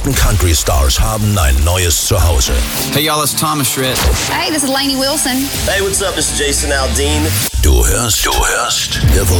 größten Country-Stars haben ein neues Zuhause. Hey y'all, it's Thomas Schritt. Hey, this is Lainey Wilson. Hey, what's up? This is Jason Aldean. Du hörst Evolution.